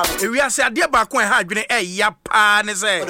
we are say ade ba ko e ha adwene e ya pa ne say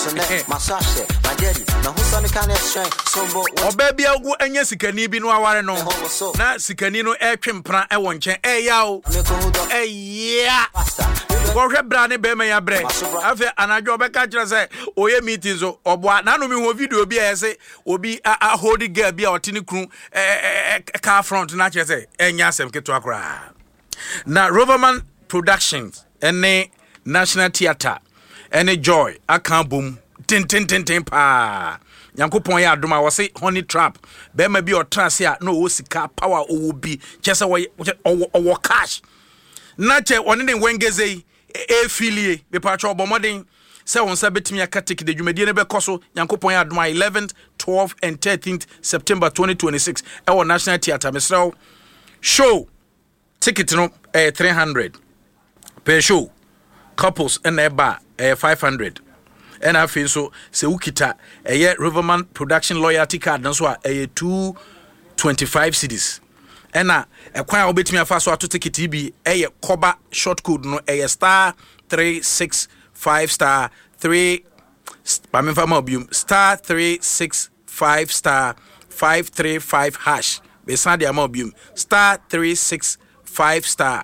oba bia ogu anya sikani bi no aware no na sikani no e twempra e won chen e ya o e ya go hwe bra ne be ma ya bre afi anajo obeka kire say oye meeting so oboa na no mi ho video bi e say obi a holding girl bi a otini kru car front na kire say enya asem keto akra na Roverman Productions ene National Theatre ene Joy akan bom tin pa Yankopon ya adoma wo se honey trap be ma bi otrase a no wo sika power owo bi chese wo cash na che one ne wengeze efilie be pa cho obomoden se won sa betimi akatik de dwumadie ne be koso Yankopon ya adoma 11th 12th and 13th September 2026 e wo National Theatre mesraw show ticket no 300 per show couples and eba 500 and I feel so se ukita Roverman Production loyalty card nso a 225 cedis and na ekwan obetimi afa so ato ticket bi koba short code no star 365 star 3 pamfa mobium star 365 star 535 hash be send the mobium star 365 star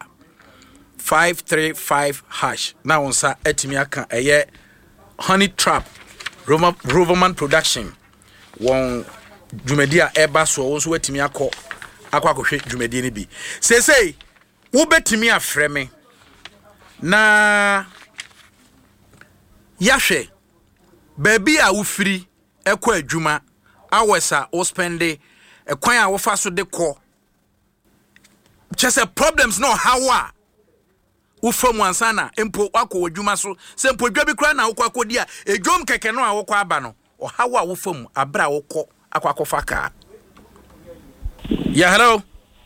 535 hash now on sa etimi aka honey trap Roverman Production won dwumadia eba so won so etimi akwa dwumadie ne bi say wo betimi afre me na yahwe baby a wo firi ekwa adwuma awesa wo spende ekwan a wo fa so de ko chese problems no hawa ufom wansana empo akọ adwuma so se mpo dwa bi kra na akọ akodi a edwom keke no akọ aba no o hawa ufom abra akọ akọfa ka yeah hello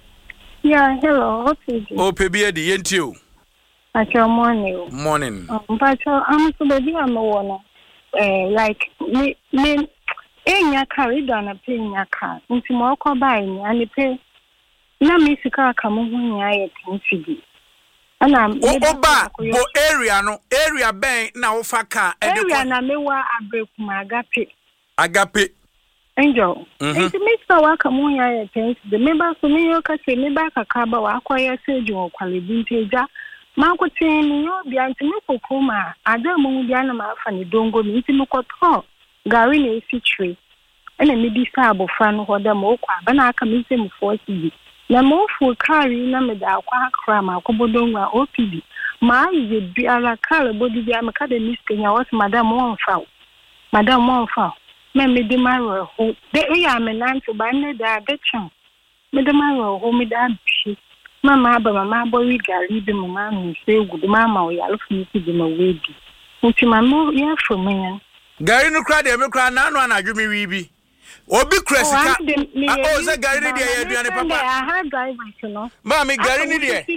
okay bi edi yentio Actual morning but I'm so baby I'm one like me enya carry down a penya car nti mo akọ bai ni ani pe na me sika aka mo hu nya ye tinfidi ana oba bo area ben na wo fa car area na mewa abrekuma agape angel nti me sika wa aka mo nya ye tinfidi me ba so me yo ka se me ba kaka ba wa akoye seju wo kwalebi nteja makotin ni yo bia nti me kokoma adamu mu bia na ma afa ni dongo ni nti me koto gari na esitre ena me bi sa abofa no hoda mo kwa bana aka me se mu force na mo fu kari na me da kwa akra ma akobodonwa OPD ma ize bi ala kala bodi bi am ka de miskenya was madam won fa me de maro ho de ya me nanto ba ne da de chan me de maro ho me da bi mama bo wi gari bi mama mi se gudu mama o ya lufu mi ti ma wedi nti mama ya fo me gari no kra de me kra na no anadwo mi wi bi obi kresika o ze gari ni de aduane papa ha driver no ma me gari ni de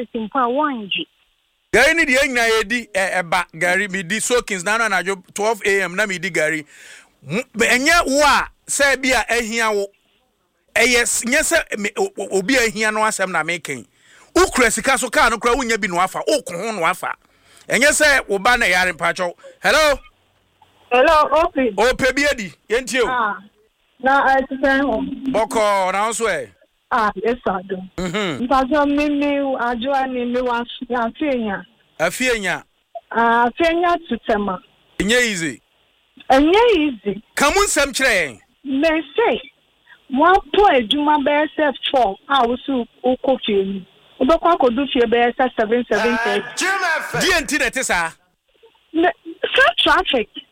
gari ni de nyina yedi eba gari mi di soakings na no anadwo 12 am na mi di gari enye wo a se bia ahia wo yes nyese obi ahia no asem na meken ukresika so ka no kra wonya bi no afa okon no afa enye se wo ba na yare mpacho hello ope bi edi yentio na atsen boko na so yes I do mpacho mimi ajoa ni mi wa afienya tutema enye easy kamun sam kire me say one to ejuma be self 4 awusu okofie ni obekwa kodu fie be 7 DNT that is traffic